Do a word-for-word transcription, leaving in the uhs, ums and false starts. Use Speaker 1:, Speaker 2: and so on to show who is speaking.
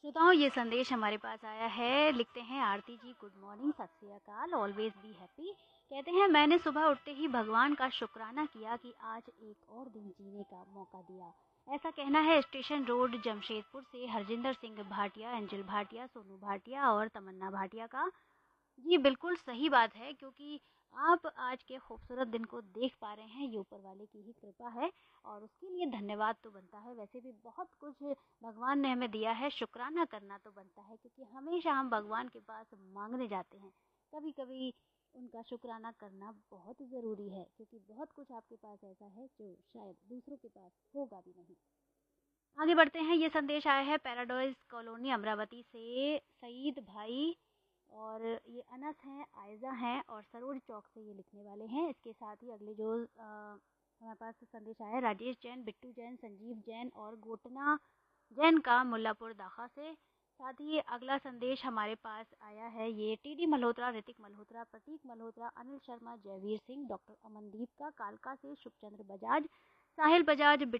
Speaker 1: श्रोताओं, ये संदेश हमारे पास आया है। लिखते हैं आरती जी, गुड मॉर्निंग, सत श्री अकाल, ऑलवेज बी हैप्पी। कहते हैं मैंने सुबह उठते ही भगवान का शुक्राना किया कि आज एक और दिन जीने का मौका दिया। ऐसा कहना है स्टेशन रोड जमशेदपुर से हरजिंदर सिंह भाटिया, एंजल भाटिया, सोनू भाटिया और तमन्ना भाटिया का। जी, बिल्कुल सही बात है, क्योंकि आप आज के खूबसूरत दिन को देख पा रहे हैं, ये ऊपर वाले की ही कृपा है और उसके लिए धन्यवाद तो बनता है। वैसे भी बहुत कुछ भगवान ने हमें दिया है, शुक्राना करना तो बनता है, क्योंकि हमेशा हम भगवान के पास मांगने जाते हैं। कभी कभी उनका शुक्राना करना बहुत ज़रूरी है, क्योंकि बहुत कुछ आपके पास ऐसा है जो शायद दूसरों के पास होगा भी नहीं। आगे बढ़ते हैं। ये संदेश आया है पैराडाइज कॉलोनी अमरावती से सईद भाई, और ये अनस हैं, आयज़ा हैं और सरोज चौक से ये लिखने वाले हैं। इसके साथ ही अगले जो अ, हमारे पास संदेश आया है राजेश जैन, बिट्टू जैन, संजीव जैन और गोटना जैन का मुल्लापुर दाखा से। साथ ही अगला संदेश हमारे पास आया है ये टीडी मल्होत्रा, ऋतिक मल्होत्रा, प्रतीक मल्होत्रा, अनिल शर्मा, जयवीर सिंह, डॉक्टर अमनदीप का कालका से, शुभचंद्र बजाज, साहिल बजाज,